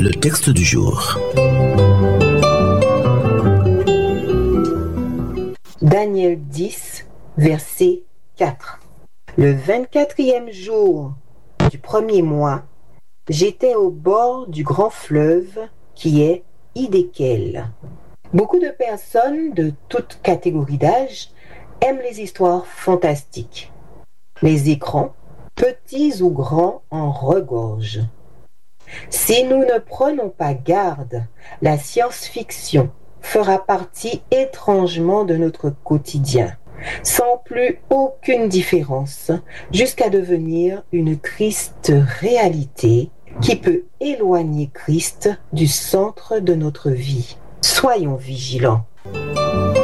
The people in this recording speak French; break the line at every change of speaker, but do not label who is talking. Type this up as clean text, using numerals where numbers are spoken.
Le texte du jour.
Daniel 10, verset 4. Le 24e jour du premier mois, j'étais au bord du grand fleuve qui est Hiddekel. Beaucoup de personnes de toutes catégories d'âge aiment les histoires fantastiques. Les écrans, petits ou grands, en regorgent. Si nous ne prenons pas garde, la science-fiction fera partie étrangement de notre quotidien, sans plus aucune différence, jusqu'à devenir une triste réalité qui peut éloigner Christ du centre de notre vie. Soyons vigilants.